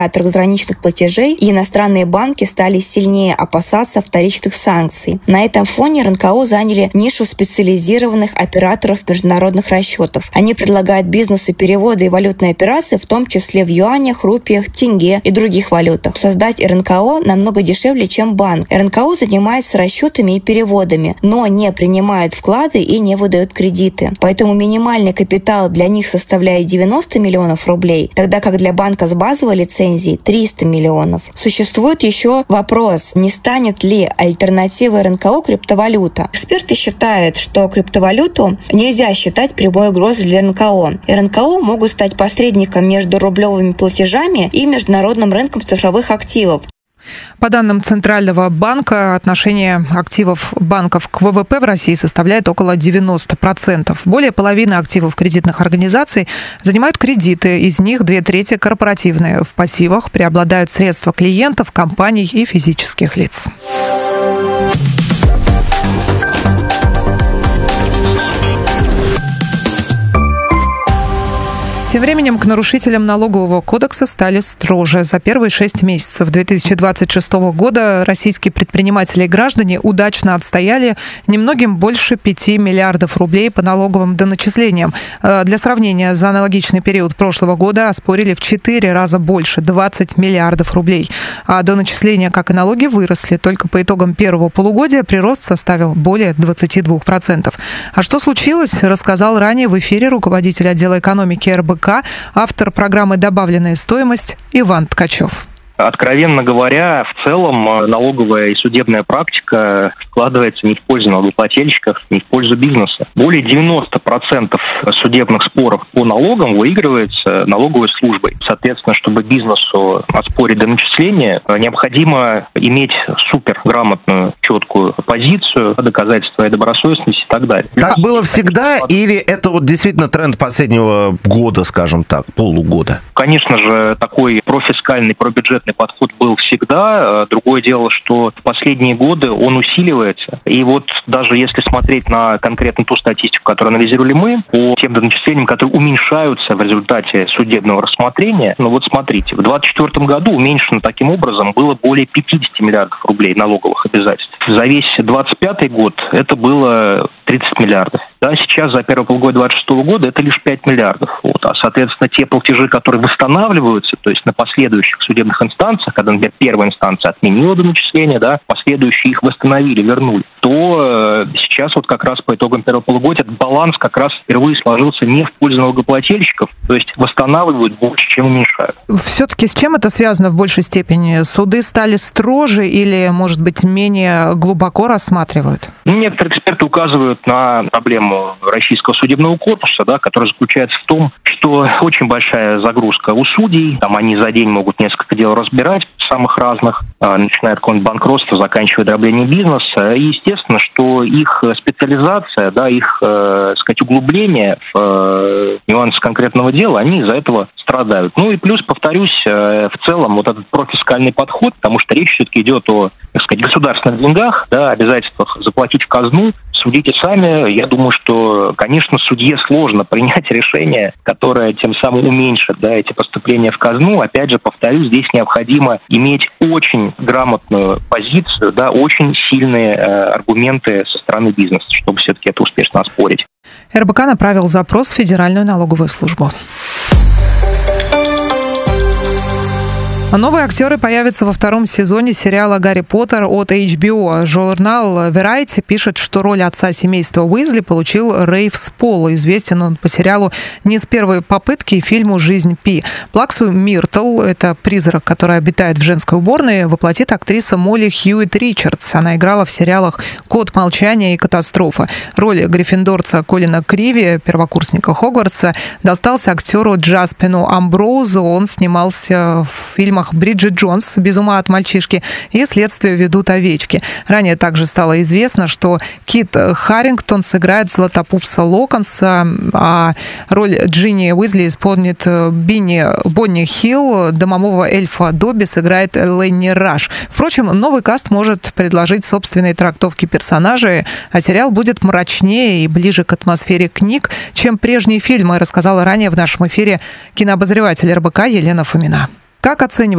от трансграничных платежей, и иностранные банки стали сильнее опасаться вторичных санкций. На этом фоне РНКО заняли нишу специализированных операторов международных расчетов. Они предлагают бизнесу переводы и валютные операции, в том числе в юанях, рупиях, тенге и других валютах. Создать РНКО намного дешевле, чем банк. РНКО занимается расчетами и переводами, но не принимает вклады и не выдает кредиты. Поэтому минимальный капитал для них составляет 90 миллионов рублей, тогда как для банка с базовой лицензией 300 миллионов. Существует еще вопрос, не станет ли альтернативой РНКО криптовалюта. Эксперты считают, что криптовалюту нельзя считать прямой угрозой для РНКО. РНКО могут стать посредником между рублевыми платежами и международным рынком цифровых активов. По данным Центрального банка, отношение активов банков к ВВП в России составляет около 90%. Более половины активов кредитных организаций занимают кредиты, из них 2/3 корпоративные. В пассивах преобладают средства клиентов, компаний и физических лиц. Тем временем к нарушителям налогового кодекса стали строже. За первые 6 месяцев 2026 года российские предприниматели и граждане удачно отстояли немногим больше 5 миллиардов рублей по налоговым доначислениям. Для сравнения, за аналогичный период прошлого года оспорили в 4 раза больше – 20 миллиардов рублей. А доначисления, как и налоги, выросли. Только по итогам первого полугодия прирост составил более 22%. А что случилось, рассказал ранее в эфире руководитель отдела экономики РБК, автор программы «Добавленная стоимость» Иван Ткачев. Откровенно говоря, в целом налоговая и судебная практика складывается не в пользу налогоплательщиков, не в пользу бизнеса. Более 90% судебных споров по налогам выигрывается налоговой службой. Соответственно, чтобы бизнесу оспорить доначисление, необходимо иметь суперграмотную, четкую позицию, доказательства своей добросовестности и так далее. Так было всегда или это вот действительно тренд последнего года, скажем так, полугода? Конечно же, такой профискальный, пробюджетный подход был всегда. Другое дело, что в последние годы он усиливается. И вот даже если смотреть на конкретно ту статистику, которую анализировали мы, по тем доначислениям, которые уменьшаются в результате судебного рассмотрения, ну вот смотрите, в 2024 году уменьшено таким образом было более 50 миллиардов рублей налоговых обязательств. За весь 2025 год это было 30 миллиардов. Да, сейчас за первое полугодие 2026 года это лишь 5 миллиардов. Вот. А, соответственно, те платежи, которые восстанавливаются, то есть на последующих судебных инстанциях, когда, например, первая инстанция отменила доначисления, да, последующие их восстановили, вернули, то сейчас вот как раз по итогам первого полугодия этот баланс как раз впервые сложился не в пользу налогоплательщиков, то есть восстанавливают больше, чем уменьшают. Все-таки с чем это связано в большей степени? Суды стали строже или, может быть, менее глубоко рассматривают? Некоторые эксперты указывают на проблему российского судебного корпуса, да, которая заключается в том, что очень большая загрузка у судей, там они за день могут несколько дел разбирать, самых разных, начиная от какого-нибудь банкротства, заканчивая дроблением бизнеса. И естественно, что их специализация, да, их, сказать, углубление в нюансы конкретного дела, они из-за этого страдают. Ну и плюс, повторюсь, в целом вот этот профискальный подход, потому что речь все-таки идет о, так сказать, государственных деньгах, да, обязательствах заплатить в казну. Судите сами. Я думаю, что, конечно, судье сложно принять решение, которое тем самым уменьшит, да, эти поступления в казну. Опять же, повторюсь, здесь необходимо иметь очень грамотную позицию, да, очень сильные аргументы со стороны бизнеса, чтобы все-таки это успешно оспорить. РБК направил запрос в Федеральную налоговую службу. Новые актеры появятся во втором сезоне сериала «Гарри Поттер» от HBO. Журнал Variety пишет, что роль отца семейства Уизли получил Рейф Спол. Известен он по сериалу не с первой попытки и фильму «Жизнь Пи». Плаксу Миртл, это призрак, который обитает в женской уборной, воплотит актриса Молли Хьюитт Ричардс. Она играла в сериалах «Код молчания» и «Катастрофа». Роль гриффиндорца Колина Криви, первокурсника Хогвартса, достался актеру Джаспину Амброузу. Он снимался в фильмах «Бриджит Джонс», «Без ума от мальчишки» и «Следствие ведут овечки». Ранее также стало известно, что Кит Харрингтон сыграет Златопупса Локонса, а роль Джинни Уизли исполнит Бонни Хилл, домового эльфа Добби сыграет Ленни Раш. Впрочем, новый каст может предложить собственные трактовки персонажей, а сериал будет мрачнее и ближе к атмосфере книг, чем прежние фильмы, рассказала ранее в нашем эфире кинообозреватель РБК Елена Фомина. Как оценивать